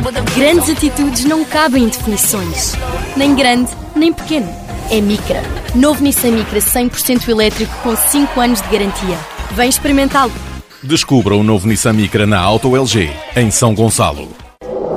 Grandes atitudes não cabem em definições. Nem grande, nem pequeno. É Micra. Novo Nissan Micra 100% elétrico com 5 anos de garantia. Vem experimentá-lo. Descubra o novo Nissan Micra na Auto LG, em São Gonçalo.